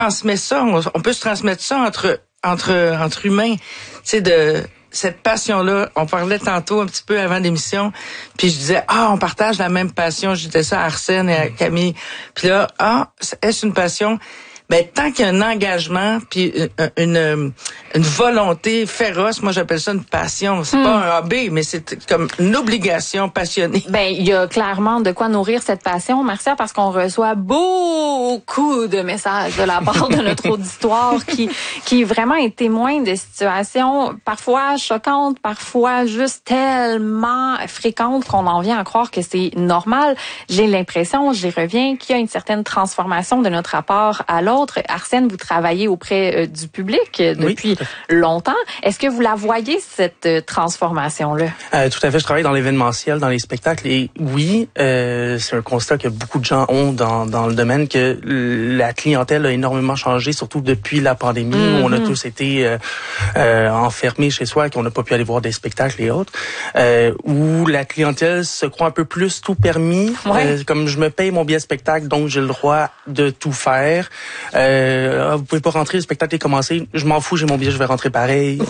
transmet ça, on peut se transmettre ça entre humains, tu sais, de cette passion-là. On parlait tantôt un petit peu avant l'émission, puis je disais, on partage la même passion. Je disais ça à Arsène et à Camille. Puis là, est-ce une passion? Ben, tant qu'il y a un engagement puis une volonté féroce, moi j'appelle ça une passion. C'est pas un hobby, mais c'est comme une obligation passionnée. Ben, il y a clairement de quoi nourrir cette passion, Marcia, parce qu'on reçoit beaucoup de messages de la part de notre auditoire qui vraiment est témoin de situations parfois choquantes, parfois juste tellement fréquentes qu'on en vient à croire que c'est normal. J'ai l'impression, j'y reviens, qu'il y a une certaine transformation de notre rapport à l'autre. Arsène, vous travaillez auprès du public depuis longtemps. Est-ce que vous la voyez, cette transformation-là? Tout à fait. Je travaille dans l'événementiel, dans les spectacles. Et oui, c'est un constat que beaucoup de gens ont dans le domaine, que la clientèle a énormément changé, surtout depuis la pandémie, où on a tous été enfermés chez soi, qu'on n'a pas pu aller voir des spectacles et autres, où la clientèle se croit un peu plus tout permis. Comme je me paye mon billet de spectacle, donc j'ai le droit de tout faire. Vous pouvez pas rentrer, le spectacle est commencé. Je m'en fous, j'ai mon billet, je vais rentrer pareil.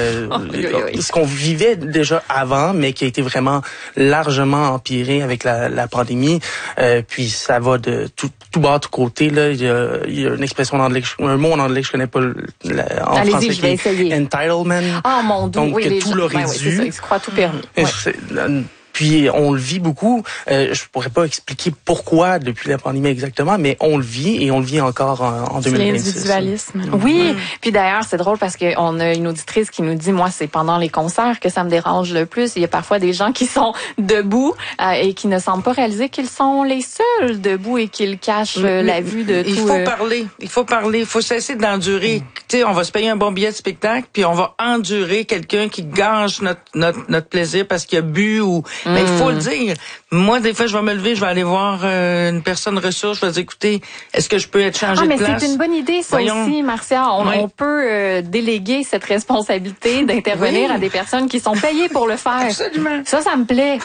Ce qu'on vivait déjà avant, mais qui a été vraiment largement empiré avec la pandémie. Puis ça va de tout bas, tout côté. Là, il y a une expression en anglais, un mot en anglais que je connais pas en français, je vais essayer. Entitlement. Mon Dieu, donc que tout l'aurait dû. C'est ça, ils se croient tout permis. Puis on le vit beaucoup. Je pourrais pas expliquer pourquoi depuis la pandémie exactement, mais on le vit et on le vit encore en 2026. L'individualisme. Oui. Puis d'ailleurs, c'est drôle parce qu'on a une auditrice qui nous dit, moi, c'est pendant les concerts que ça me dérange le plus. Il y a parfois des gens qui sont debout et qui ne semblent pas réaliser qu'ils sont les seuls debout et qu'ils cachent la vue de tout. Il faut parler. Il faut cesser d'endurer. Tu sais, on va se payer un bon billet de spectacle, puis on va endurer quelqu'un qui gâche notre plaisir parce qu'il a bu ou... Mais il faut le dire. Moi, des fois, je vais me lever, je vais aller voir une personne ressource, je vais dire, écoutez, est-ce que je peux être changé de place? C'est une bonne idée, ça aussi, Marcia. On peut déléguer cette responsabilité d'intervenir à des personnes qui sont payées pour le faire. Absolument. Ça me plaît.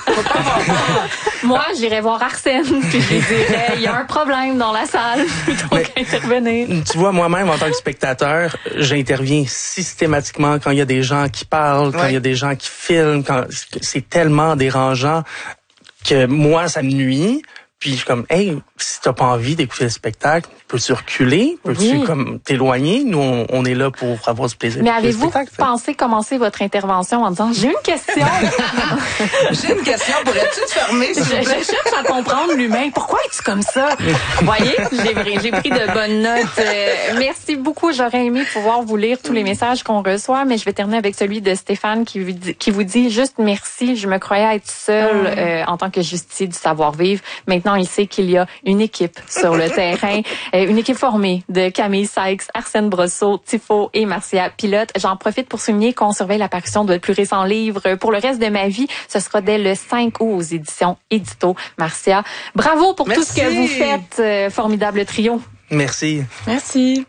Moi, j'irais voir Arsène, puis je lui dirais, il y a un problème dans la salle, plutôt qu'intervenir. Tu vois, moi-même, en tant que spectateur, j'interviens systématiquement quand il y a des gens qui parlent, quand il y a des gens qui filment, quand c'est tellement dérangeant que moi, ça me nuit. Puis je suis comme, hey, si t'as pas envie d'écouter le spectacle, peux-tu reculer? Peux-tu comme t'éloigner? Nous, on est là pour avoir du plaisir. Mais avez-vous pensé commencer votre intervention en disant, j'ai une question? J'ai une question, pourrais-tu te fermer? Je cherche à comprendre l'humain. Pourquoi es-tu comme ça? Vous voyez, j'ai pris de bonnes notes. Merci beaucoup. J'aurais aimé pouvoir vous lire tous les messages qu'on reçoit, mais je vais terminer avec celui de Stéphane qui vous dit juste merci. Je me croyais être seule en tant que justicier du savoir-vivre. Maintenant, il sait qu'il y a une équipe sur le terrain, une équipe formée de Camille Sykes, Arsène Brosseau, Tifo et Marcia Pilote. J'en profite pour souligner qu'on surveille la parution de votre plus récent livre Pour le reste de ma vie. Ce sera dès le 5 août aux éditions Édito. Marcia, bravo pour tout ce que vous faites. Formidable trio. Merci. Merci.